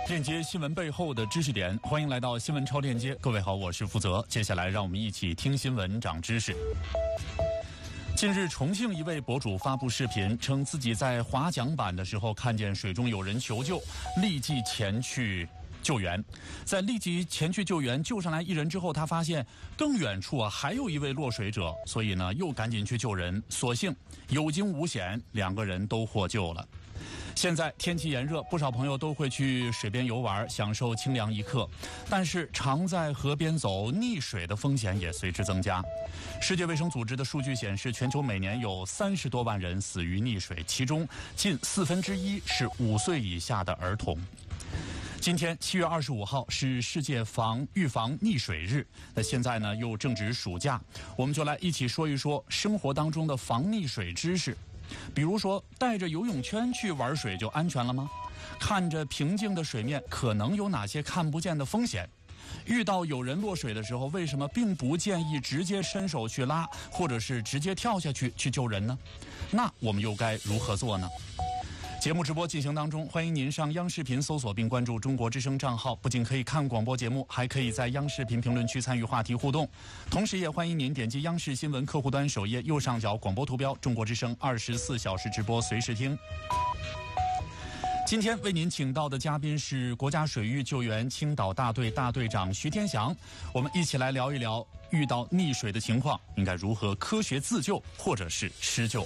链接新闻背后的知识点，欢迎来到新闻超链接。各位好，我是负责。接下来让我们一起听新闻长知识。近日，重庆一位博主发布视频，称自己在划桨板的时候看见水中有人求救，立即前去救援。在立即前去救援救上来一人之后，他发现更远处还有一位落水者，所以呢又赶紧去救人，所幸有惊无险，两个人都获救了。现在天气炎热，不少朋友都会去水边游玩，享受清凉一刻。但是常在河边走，溺水的风险也随之增加。世界卫生组织的数据显示，全球每年有30多万人死于溺水，其中近1/4是5岁以下的儿童。今天7月25号是世界预防溺水日。那现在呢又正值暑假，我们就来一起说一说生活当中的防溺水知识。比如说，带着游泳圈去玩水就安全了吗？看着平静的水面，可能有哪些看不见的风险？遇到有人落水的时候，为什么并不建议直接伸手去拉，或者是直接跳下去救人呢？那我们又该如何做呢？节目直播进行当中，欢迎您上央视频搜索并关注中国之声账号，不仅可以看广播节目，还可以在央视频评论区参与话题互动。同时也欢迎您点击央视新闻客户端首页右上角广播图标中国之声24小时直播随时听。今天为您请到的嘉宾是国家水域救援青岛大队大队长徐天祥，我们一起来聊一聊遇到溺水的情况应该如何科学自救或者是施救。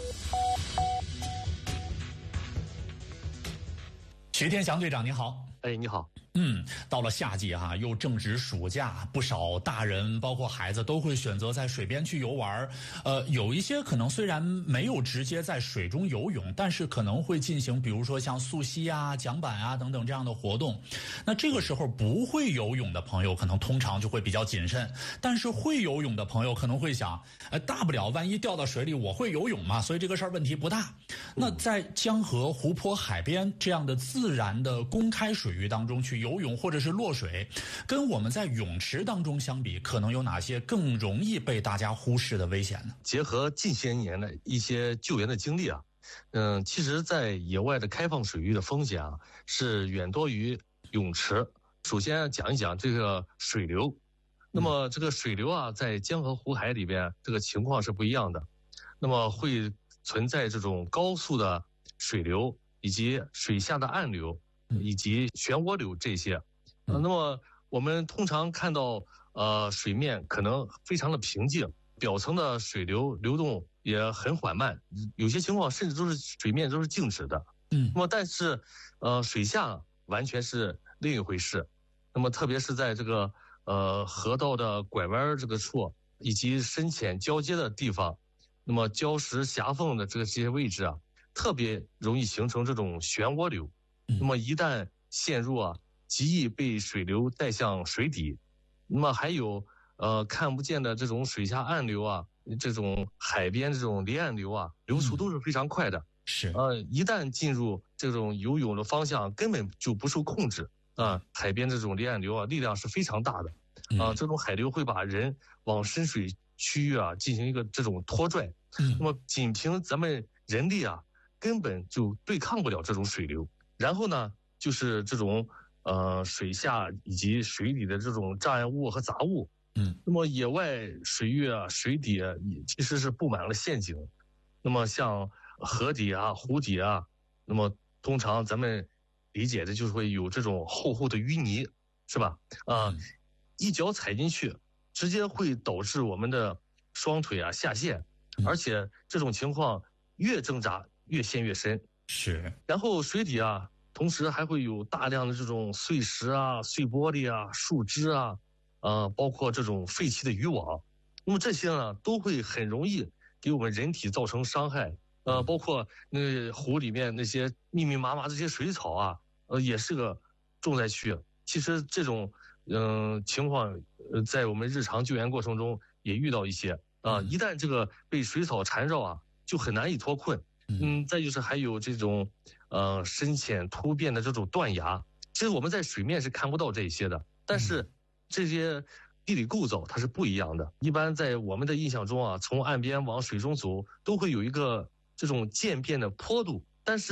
徐天祥队长您好。 你好。 到了夏季又正值暑假，不少大人包括孩子都会选择在水边去游玩。有一些可能虽然没有直接在水中游泳，但是可能会进行比如说像溯溪桨板等等这样的活动。那这个时候不会游泳的朋友可能通常就会比较谨慎，但是会游泳的朋友可能会想，大不了万一掉到水里我会游泳嘛，所以这个事儿问题不大。那在江河、湖泊、海边这样的自然的公开水域当中去游泳或者是落水，跟我们在泳池当中相比，可能有哪些更容易被大家忽视的危险呢？ 结合近些年的一些救援的经历其实在野外的开放水域的风险是远多于泳池。首先讲一讲这个水流。那么这个水流在江河湖海里边这个情况是不一样的。那么会存在这种高速的水流，以及水下的暗流，以及漩涡流这些。那么我们通常看到水面可能非常的平静，表层的水流流动也很缓慢，有些情况甚至都是水面都是静止的。那么但是水下完全是另一回事。那么特别是在这个河道的拐弯这个处，以及深浅交接的地方，那么礁石狭缝的这些位置特别容易形成这种漩涡流。那么一旦陷入极易被水流带向水底。那么还有看不见的这种水下暗流这种海边这种离岸流流速都是非常快的。 是一旦进入这种游泳的方向根本就不受控制海边这种离岸流力量是非常大的这种海流会把人往深水区域进行一个这种拖拽。那么仅凭咱们人力根本就对抗不了这种水流。然后呢就是这种水下以及水底的这种障碍物和杂物。那么野外水域水底其实是布满了陷阱。那么像河底湖底那么通常咱们理解的就是会有这种厚厚的淤泥，是吧？一脚踩进去，直接会导致我们的双腿下陷，而且这种情况越挣扎越陷越深。 是。然后水底同时还会有大量的这种碎石碎玻璃树枝包括这种废弃的渔网。那么这些呢都会很容易给我们人体造成伤害。包括那湖里面那些密密麻麻这些水草也是个重灾区。其实这种情况在我们日常救援过程中也遇到一些一旦这个被水草缠绕就很难以脱困。再就是还有这种深浅突变的这种断崖。其实我们在水面是看不到这些的，但是这些地理构造它是不一样的。一般在我们的印象中从岸边往水中走都会有一个这种渐变的坡度，但是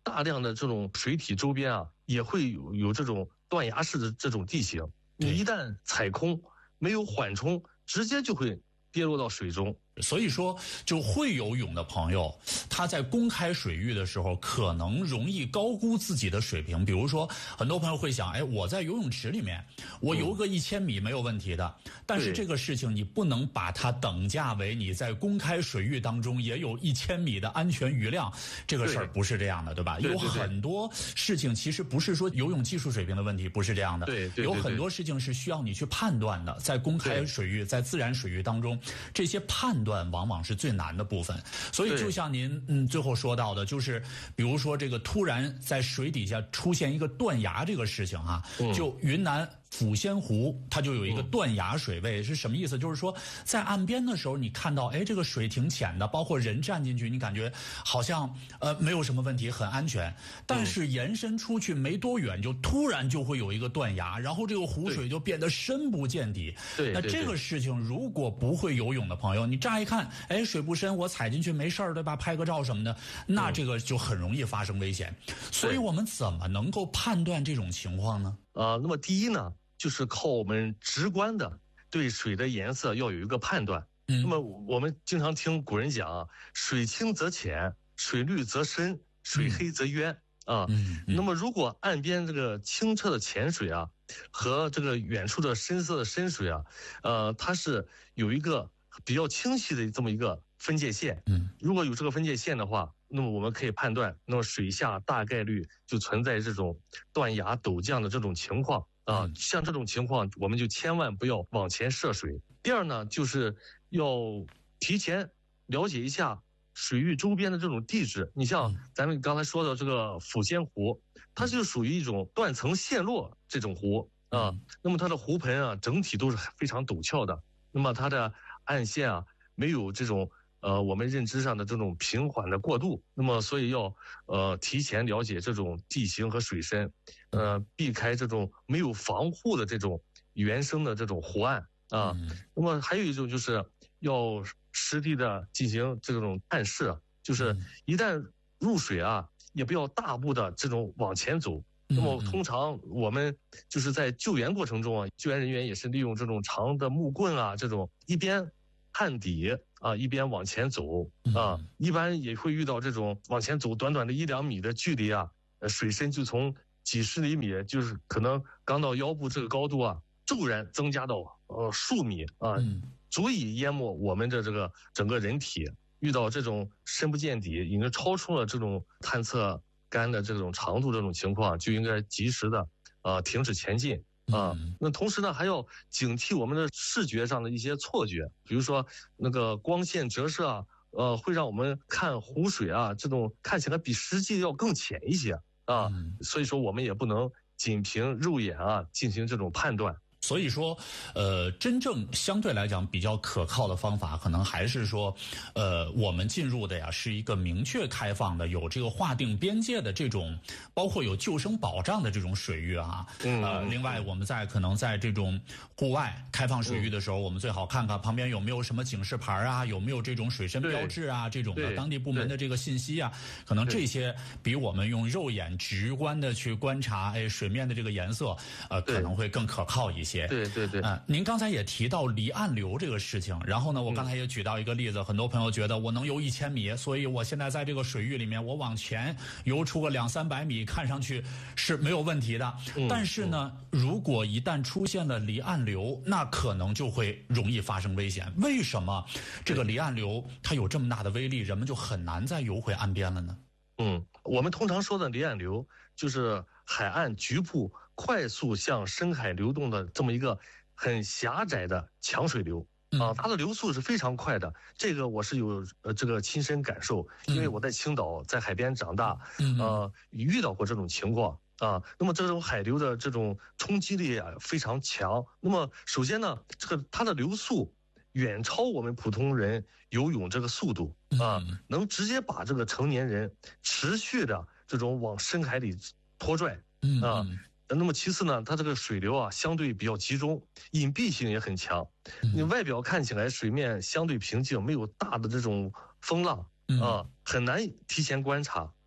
大量的这种水体周边啊，也会有这种断崖式的这种地形，你一旦踩空，没有缓冲，直接就会跌落到水中。 所以说，就会游泳的朋友，他在公开水域的时候，可能容易高估自己的水平。比如说，很多朋友会想，哎，我在游泳池里面，我游个1000米没有问题的。但是这个事情，你不能把它等价为你在公开水域当中也有1000米的安全余量。这个事儿不是这样的，对吧？有很多事情其实不是说游泳技术水平的问题，不是这样的。有很多事情是需要你去判断的。在公开水域，在自然水域当中，这些判断往往是最难的部分，所以就像您最后说到的，就是比如说这个突然在水底下出现一个断崖这个事情啊，就云南抚仙湖它就有一个断崖水位，是什么意思？就是说在岸边的时候，你看到哎这个水挺浅的，包括人站进去，你感觉好像没有什么问题，很安全。但是延伸出去没多远，就突然就会有一个断崖，然后这个湖水就变得深不见底。那这个事情如果不会游泳的朋友，你乍一看，哎水不深，我踩进去没事儿，对吧？拍个照什么的，那这个就很容易发生危险。所以我们怎么能够判断这种情况呢？ 那么第一呢，就是靠我们直观的对水的颜色要有一个判断。那么我们经常听古人讲，水清则浅，水绿则深，水黑则渊啊。那么如果岸边这个清澈的浅水啊，和这个远处的深色的深水啊，它是有一个比较清晰的这么一个分界线。如果有这个分界线的话，那么我们可以判断，那么水下大概率就存在这种断崖陡降的这种情况。像这种情况，我们就千万不要往前涉水。第二呢，就是要提前了解一下水域周边的这种地质。你像咱们刚才说的这个抚仙湖，它就属于一种断层陷落这种湖啊。那么它的湖盆啊，整体都是非常陡峭的。那么它的岸线啊，没有这种我们认知上的这种平缓的过渡。那么所以要提前了解这种地形和水深，避开这种没有防护的这种原生的这种湖岸啊。那么还有一种就是要实地的进行这种探视，就是一旦入水啊，也不要大步的这种往前走。那么通常我们就是在救援过程中啊，救援人员也是利用这种长的木棍啊，这种一边探底啊，一边往前走啊。一般也会遇到这种往前走短短的1-2米的距离啊，水深就从几十厘米，就是可能刚到腰部这个高度啊，骤然增加到数米啊，足以淹没我们的这个整个人体。遇到这种深不见底，已经超出了这种探测杆的这种长度，这种情况就应该及时的停止前进啊。那同时呢，还要警惕我们的视觉上的一些错觉，比如说那个光线折射啊，会让我们看湖水啊，这种看起来比实际要更浅一些啊。所以说我们也不能仅凭肉眼啊进行这种判断。 所以说，真正相对来讲比较可靠的方法，可能还是说，我们进入的呀是一个明确开放的、有这个划定边界的这种，包括有救生保障的这种水域啊。另外我们可能在这种户外开放水域的时候，我们最好看看旁边有没有什么警示牌啊，有没有这种水深标志啊，这种的当地部门的这个信息啊，可能这些比我们用肉眼直观的去观察，水面的这个颜色，可能会更可靠一些。 对。 您刚才也提到离岸流这个事情，然后呢，我刚才也举到一个例子，很多朋友觉得我能游1000米，所以我现在在这个水域里面，我往前游出个200-300米，看上去是没有问题的。但是呢，如果一旦出现了离岸流，那可能就会容易发生危险。为什么这个离岸流它有这么大的威力，人们就很难再游回岸边了呢？ 我们通常说的离岸流，就是海岸局部快速向深海流动的这么一个很狭窄的强水流啊，它的流速是非常快的。这个我是有这个亲身感受，因为我在青岛在海边长大，遇到过这种情况啊。那么这种海流的这种冲击力啊非常强。那么首先呢，它的流速远超我们普通人游泳这个速度啊，能直接把这个成年人持续的这种往深海里拖拽啊。那么其次呢，它这个水流啊相对比较集中，隐蔽性也很强。你外表看起来水面相对平静，没有大的这种风浪啊，很难提前观察。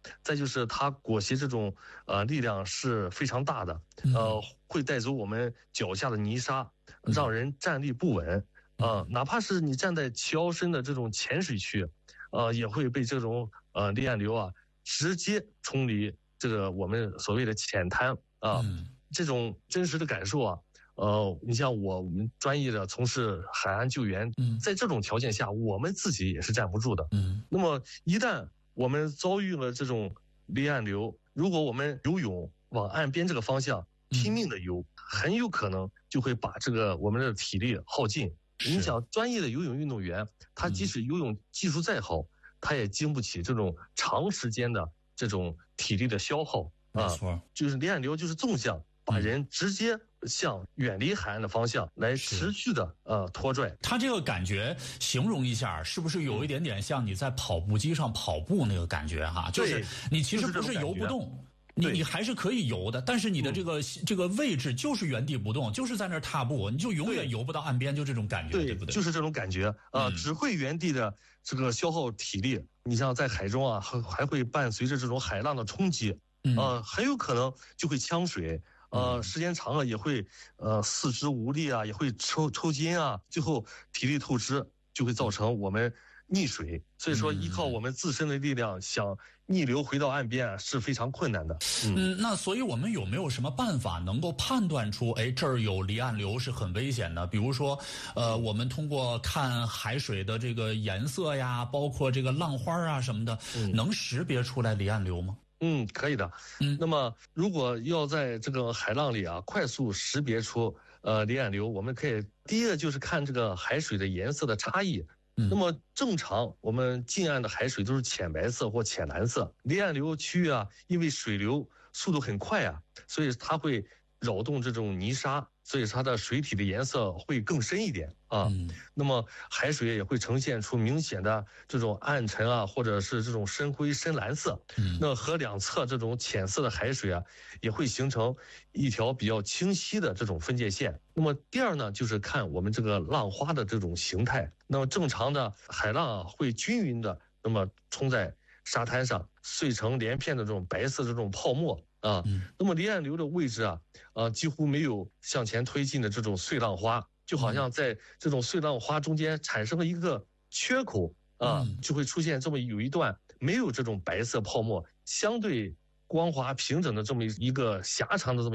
再就是它裹挟这种力量是非常大的，会带走我们脚下的泥沙，让人站立不稳。哪怕是你站在齐深的这种浅水区，也会被这种离岸流啊直接冲离这个我们所谓的浅滩啊。这种真实的感受啊，你像我们专业的从事海岸救援，在这种条件下，我们自己也是站不住的。那么一旦我们遭遇了这种离岸流，如果我们游泳往岸边这个方向拼命的游，很有可能就会把这个我们的体力耗尽。你想，专业的游泳运动员，他即使游泳技术再好，他也经不起这种长时间的这种体力的消耗啊。没错，就是离岸流就是纵向，把人直接向远离海岸的方向来持续的拖拽。 他这个感觉形容一下，是不是有一点点像你在跑步机上跑步那个感觉哈？就是你其实不是游不动。你还是可以游的，但是你的这个位置就是原地不动，就是在那儿踏步，你就永远游不到岸边，就这种感觉，对不对？ 就是这种感觉只会原地的这个消耗体力。你像在海中啊，还会伴随着这种海浪的冲击，很有可能就会呛水，时间长了也会四肢无力啊，也会抽筋啊，最后体力透支，就会造成我们溺水。所以说，依靠我们自身的力量想逆流回到岸边是非常困难的。 那所以我们有没有什么办法能够判断出，这儿有离岸流是很危险的？比如说，我们通过看海水的这个颜色呀，包括这个浪花啊什么的，能识别出来离岸流吗？ 可以的。那么如果要在这个海浪里啊快速识别出离岸流，我们可以第一个就是看这个海水的颜色的差异。那么正常我们近岸的海水都是浅白色或浅蓝色，离岸流区域啊，因为水流速度很快啊，所以它会扰动这种泥沙，所以它的水体的颜色会更深一点啊。那么海水也会呈现出明显的这种暗沉啊，或者是这种深灰深蓝色。那和两侧这种浅色的海水啊，也会形成一条比较清晰的这种分界线。那么第二呢，就是看我们这个浪花的这种形态。那么正常的海浪啊，会均匀的那么冲在沙滩上，碎成连片的这种白色的这种泡沫啊。那么离岸流的位置啊，几乎没有向前推进的这种碎浪花，就好像在这种碎浪花中间产生了一个缺口啊，就会出现这么有一段没有这种白色泡沫，相对光滑平整的这么一个狭长的这么